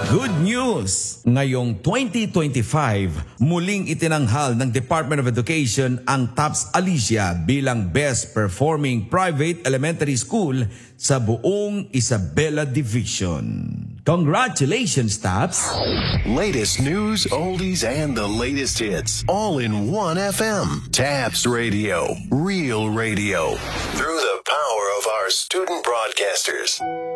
Good news! Ngayong 2025, muling itinanghal ng Department of Education ang TAPS Alicia bilang Best Performing Private Elementary School sa buong Isabela Division. Congratulations, TAPS! Latest news, oldies, and the latest hits, all in one FM. TAPS Radio, real radio, through the power of our student broadcasters.